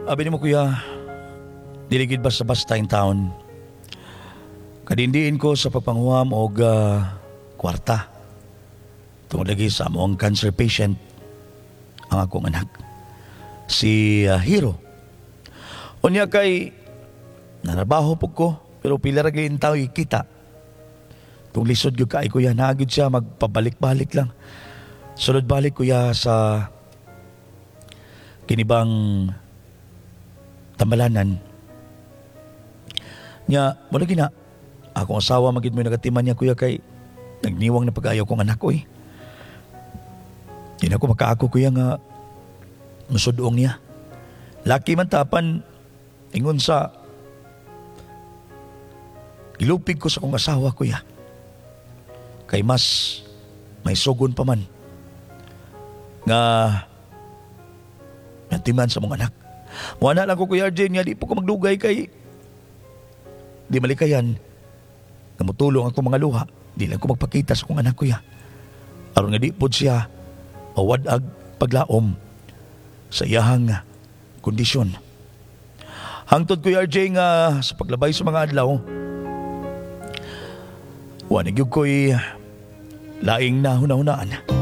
Abi ni mo kuya, diligid basta-basta in town. Kadindiin ko sa pagpanghuam o kwarta. Tungod lagi sa among cancer patient, ang akong anak. Si Hiro. Unya kay, narabaho po ko, pero pila ra gyud tawo kita. Tung lisod gyud kay kuya, naagid siya magpabalik-balik lang. Sulod balik kuya sa kinibang tambalanan. Nya, mo lagi na, akong asawa magid mo nagatiman niya kuya kay nagniwang na pag-ayaw kong anak ko eh. Di na ko makaako kuya nga musudoong niya. Laki man tapan ingon sa ilupig ko sa kong asawa kuya. Kay mas may sugon pa man nga nantiman sa mong anak. Wala lang ko kuya RJ niya, di po ko magdugay kay di malikayan na mutulong ako mga luha. Di lang ko magpakita sa kong anak kuya. Aron nga di po siya mawadag paglaom sa iyahang kondisyon. Hangtod ko RJ nga sa paglabay sa mga adlaw, wanig yung ko'y laing na hunahunaan.